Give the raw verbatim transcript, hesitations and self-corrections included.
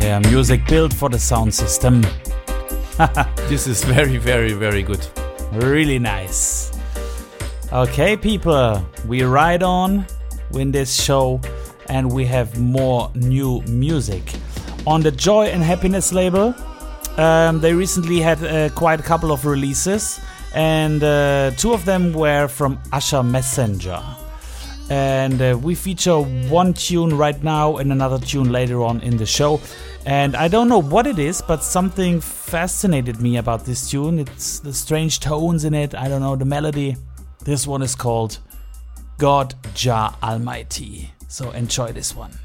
Yeah, music built for the sound system. This is very, very, very good. Really nice. Okay, people, we ride on in this show and we have more new music. On the Joy and Happiness label, um, they recently had uh, quite a couple of releases, and uh, two of them were from Usher Messenger. And uh, we feature one tune right now and another tune later on in the show. And I don't know what it is, but something fascinated me about this tune. It's the strange tones in it. I don't know, the melody. This one is called God Jah Almighty. So enjoy this one.